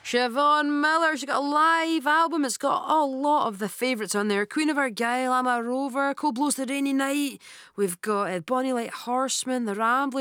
Siobhan Miller, she's got a live album. It's got a lot of the favourites on there. Queen of Argyll, I'm a Rover, Cold Blows the Rainy Night. We've got Bonnie Light Horseman, The Ramblers.